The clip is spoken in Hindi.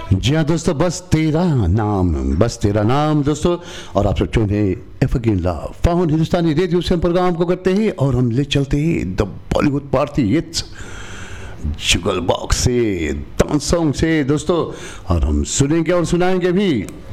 जी हाँ दोस्तों, बस तेरा नाम दोस्तों। और आप सब चुने एफगिन लव फाउंड हिंदुस्तानी रेडियो से हम प्रोग्राम को करते हैं और हम ले चलते हैं the Bollywood party hits Jugal box से, डांस सॉन्ग से दोस्तों। और हम सुनेंगे और सुनाएंगे भी